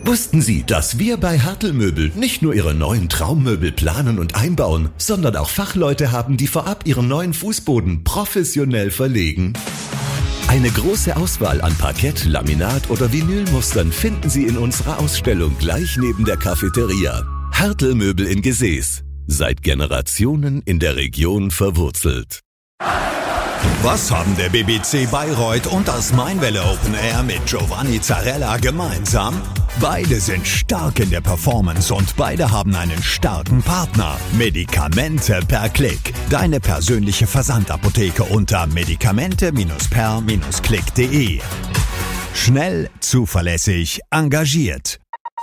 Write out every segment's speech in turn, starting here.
Wussten Sie, dass wir bei Hertel Möbel nicht nur Ihre neuen Traummöbel planen und einbauen, sondern auch Fachleute haben, die vorab Ihren neuen Fußboden professionell verlegen? Eine große Auswahl an Parkett, Laminat oder Vinylmustern finden Sie in unserer Ausstellung gleich neben der Cafeteria. Hertel Möbel in Gesäß. Seit Generationen in der Region verwurzelt. Was haben der BBC Bayreuth und das Mainwelle Open Air mit Giovanni Zarella gemeinsam? Beide sind stark in der Performance und beide haben einen starken Partner. Medikamente per Klick. Deine persönliche Versandapotheke unter medikamente-per-klick.de. Schnell, zuverlässig, engagiert.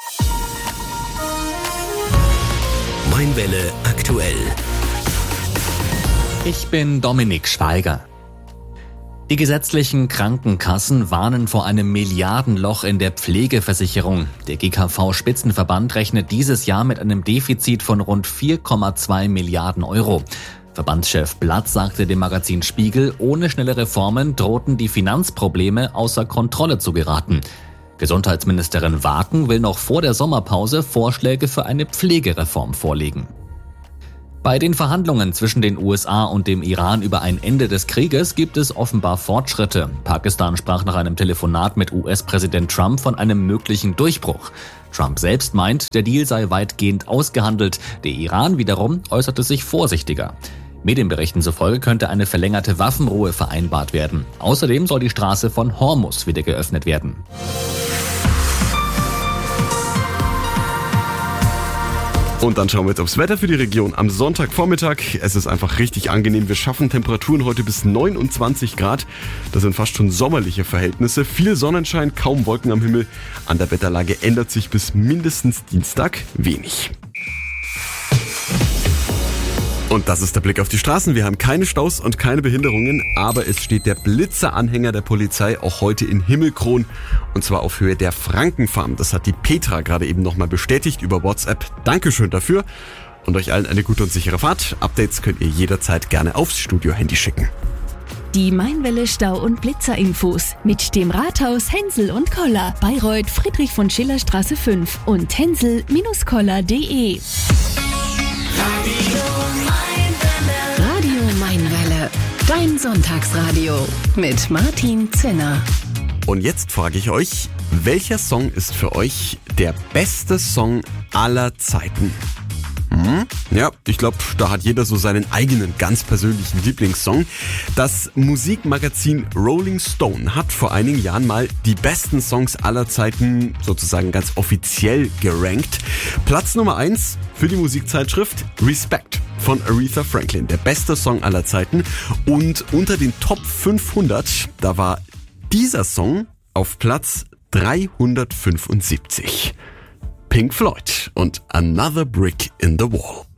Mainwelle aktuell. Ich bin Dominik Schweiger. Die gesetzlichen Krankenkassen warnen vor einem Milliardenloch in der Pflegeversicherung. Der GKV-Spitzenverband rechnet dieses Jahr mit einem Defizit von rund 4,2 Milliarden Euro. Verbandschef Blatt sagte dem Magazin Spiegel, ohne schnelle Reformen drohten die Finanzprobleme außer Kontrolle zu geraten. Gesundheitsministerin Waken will noch vor der Sommerpause Vorschläge für eine Pflegereform vorlegen. Bei den Verhandlungen zwischen den USA und dem Iran über ein Ende des Krieges gibt es offenbar Fortschritte. Pakistan sprach nach einem Telefonat mit US-Präsident Trump von einem möglichen Durchbruch. Trump selbst meint, der Deal sei weitgehend ausgehandelt. Der Iran wiederum äußerte sich vorsichtiger. Medienberichten zufolge könnte eine verlängerte Waffenruhe vereinbart werden. Außerdem soll die Straße von Hormuz wieder geöffnet werden. Und dann schauen wir jetzt aufs Wetter für die Region am Sonntagvormittag. Es ist einfach richtig angenehm. Wir schaffen Temperaturen heute bis 29 Grad. Das sind fast schon sommerliche Verhältnisse. Viel Sonnenschein, kaum Wolken am Himmel. An der Wetterlage ändert sich bis mindestens Dienstag wenig. Und das ist der Blick auf die Straßen. Wir haben keine Staus und keine Behinderungen, aber es steht der Blitzeranhänger der Polizei auch heute in Himmelkron und zwar auf Höhe der Frankenfarm. Das hat die Petra gerade eben nochmal bestätigt über WhatsApp. Dankeschön dafür und euch allen eine gute und sichere Fahrt. Updates könnt ihr jederzeit gerne aufs Studio-Handy schicken. Die Mainwelle Stau- und Blitzer-Infos mit dem Rathaus Hensel und Koller, Bayreuth, Friedrich-von-Schiller-Straße 5 und hensel-koller.de. Radio Mainwelle, dein Sonntagsradio mit Martin Zinner. Und jetzt frage ich euch, welcher Song ist für euch der beste Song aller Zeiten? Ja, ich glaube, da hat jeder so seinen eigenen ganz persönlichen Lieblingssong. Das Musikmagazin Rolling Stone hat vor einigen Jahren mal die besten Songs aller Zeiten sozusagen ganz offiziell gerankt. Platz Nummer 1 für die Musikzeitschrift Respect von Aretha Franklin, der beste Song aller Zeiten. Und unter den Top 500, da war dieser Song auf Platz 375. Pink Floyd und Another Brick in the Wall.